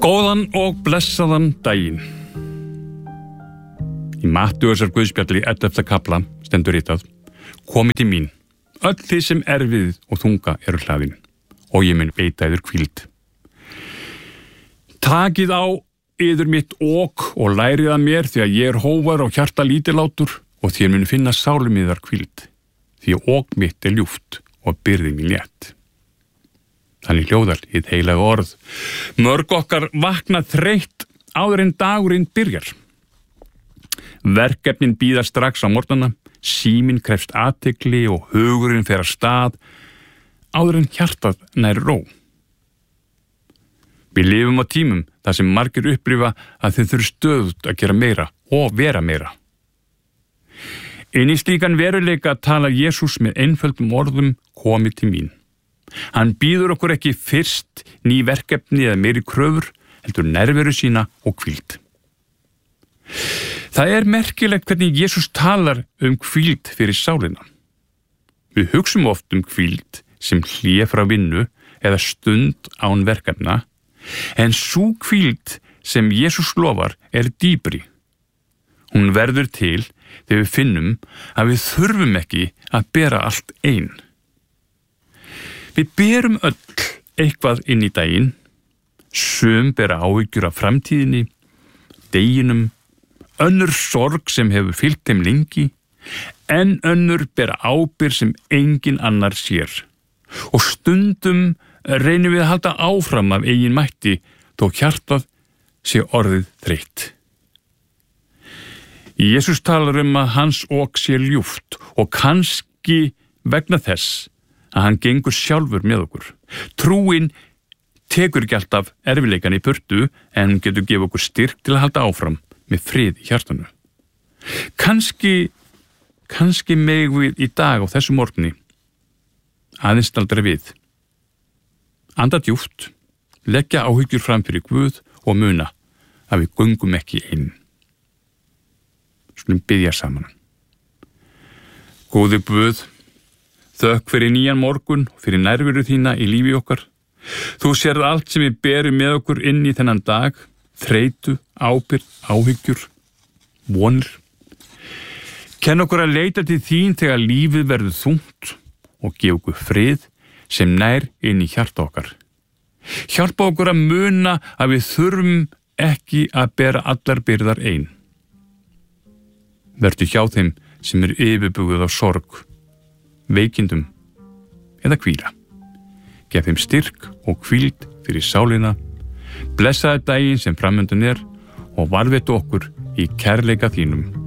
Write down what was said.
Góðan og blessaðan daginn. Í Mattheusar guðspjalli 11. kafla stendur ritað: Komið til mín, öll þið sem erfið og þunga eru hlaðin, og ég mun veita yður hvíld. Takið á yður mitt ok og lærið að mér, því að ég er hóvar og hjarta lítillátur, og þér mun finna sálu yðar hvíld, því að ok mitt er ljúft og byrði mín létt. Þannig hljóðar hið heilaga orð. Mörg okkar vakna þreytt áður en dagurinn byrjar. Verkefnin bíða strax á morgnana, síminn krefst athygli og hugurinn fer af stað áður en hjartað nær ró. Við lifum á tímum þar sem margir upplifa að þeir þurfi stöðugt að gera meira og vera meira. Inn í slíkan veruleika talar Jesús með einföldum orðum: Komið til mín. Hann býður okkur ekki fyrst ný verkefni eða meiri kröfur, heldur nærveru sína og hvíld. Það er merkilegt hvernig Jesús talar hvíld fyrir sálina. Við hugsum oft hvíld sem hlé frá vinnu eða stund án verkefna, en sú hvíld sem Jesús lofar er dýpri. Hún verður til þegar við finnum að við þurfum ekki að bera allt ein. Við berum öll eitthvað inn í daginn, sum bera áhyggjur af framtíðinni, deginum, önnur sorg sem hefur fylgt þeim lengi, en önnur bera ábyrgð sem engin annar sér. Og stundum reynum við að halda áfram af eigin mætti, þó hjartað sé orðið þreytt. Jesús talar að hans ok sé ljúft, og kannski vegna þess að hann gengur sjálfur með okkur. Trúin tekur ekki alltaf erfileikan í burtu, en hún getur gefa okkur styrk til að halda áfram með frið í hjartanu. Kannski megum við í dag á þessu morgni aðeins staldra við. Anda djúpt, leggja áhyggjur fram fyrir Guð og muna að við göngum ekki inn. Skulum biðja saman. Góði Guð, þökk fyrir nýjan morgun og fyrir nærveru þína í lífi okkar. Þú sérð allt sem við berum með okkur inn í þennan dag, þreytu, ábyrgð, áhyggjur, vonir. Kenn okkur að leita til þín þegar lífið verður þungt og gef okkur frið sem nær inn í hjarta okkar. Hjálpa okkur að muna að við þurfum ekki að bera allar byrðar ein. Vertu hjá þeim sem eru yfirbúið á sorg, veikindum eða hvíla. Gef þeim styrk og hvíld fyrir sálina. Blessaðu daginn sem framöndan er og varðveittu okkur í kærleika þínum.